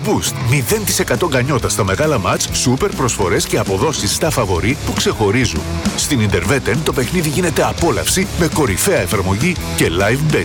Boost. 0% γκανιότα στα μεγάλα μάτς, σούπερ προσφορές και αποδόσεις στα φαβορί που ξεχωρίζουν. Στην Interveten το παιχνίδι γίνεται απόλαυση με κορυφαία εφαρμογή και live betting.